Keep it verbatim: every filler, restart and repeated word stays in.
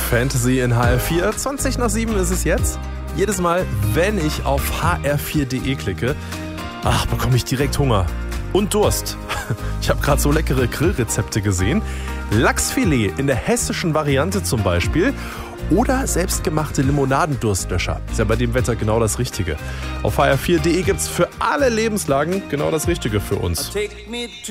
Fantasy in H R vier. zwanzig nach sieben ist es jetzt. Jedes Mal, wenn ich auf h r vier punkt d e klicke, ach, bekomme ich direkt Hunger. Und Durst. Ich habe gerade so leckere Grillrezepte gesehen. Lachsfilet in der hessischen Variante zum Beispiel. Oder selbstgemachte Limonadendurstlöscher. Ist ja bei dem Wetter genau das Richtige. Auf h r vier punkt d e gibt's für alle Lebenslagen genau das Richtige für uns.